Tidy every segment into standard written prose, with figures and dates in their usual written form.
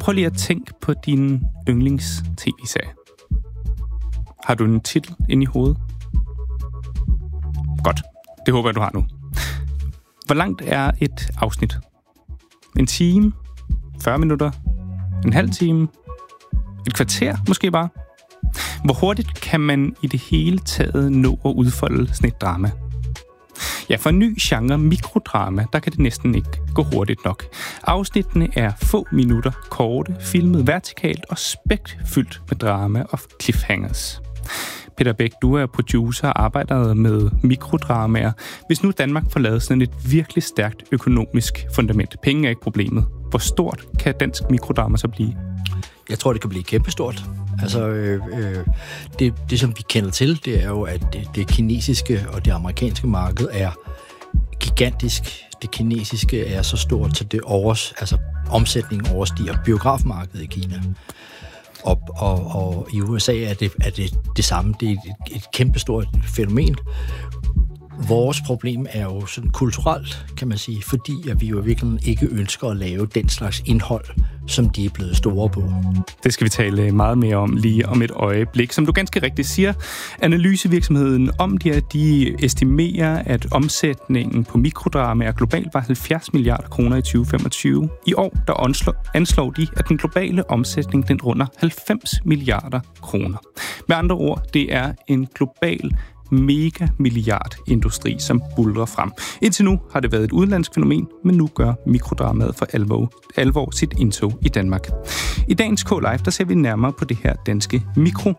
prøv lige at tænke på din yndlings-tv-serie. Har du en titel inde i hovedet? Godt. Det håber jeg, du har nu. Hvor langt er et afsnit? En time? 40 minutter? En halv time? Et kvarter måske bare? Hvor hurtigt kan man i det hele taget nå at udfolde sådan et drama? Ja, for en ny genre, mikrodrama, der kan det næsten ikke gå hurtigt nok. Afsnittene er få minutter korte, filmet vertikalt og spækfyldt med drama og cliffhangers. Peter Bæk, du er producer og arbejder med mikrodramaer. Hvis nu Danmark får lavet sådan et virkelig stærkt økonomisk fundament, penge er ikke problemet. Hvor stort kan dansk mikrodrama så blive? Jeg tror, det kan blive kæmpestort. Altså, det som vi kender til, det er jo, at det kinesiske og det amerikanske marked er gigantisk. Det kinesiske er så stort, så omsætningen overstiger biografmarkedet i Kina. Og i USA er det samme. Det er et kæmpestort fænomen. Vores problem er jo sådan kulturelt, kan man sige, fordi at vi jo virkelig ikke ønsker at lave den slags indhold, som de er blevet store på. Det skal vi tale meget mere om lige om et øjeblik. Som du ganske rigtigt siger, analysevirksomheden Omdia, de estimerer, at omsætningen på mikrodramaer globalt var 70 milliarder kroner i 2025. I år der anslår de, at den globale omsætning den runder 90 milliarder kroner. Med andre ord, det er en global mega-milliard-industri, som buldrer frem. Indtil nu har det været et udenlandsk fænomen, men nu gør mikrodramaet for alvor sit indtog i Danmark. I dagens K-Live, der ser vi nærmere på det her danske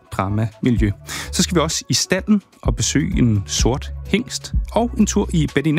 mikrodrama-miljø. Så skal vi også i stalden og besøge en sort hingst og en tur i Betty